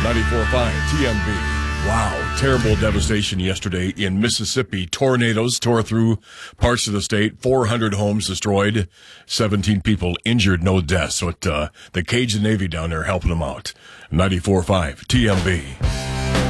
94.5 TMV. Wow, terrible devastation yesterday in Mississippi. Tornadoes tore through parts of the state. 400 homes destroyed. 17 people injured, no deaths. So the Cajun Navy down there helping them out. 94.5 TMV.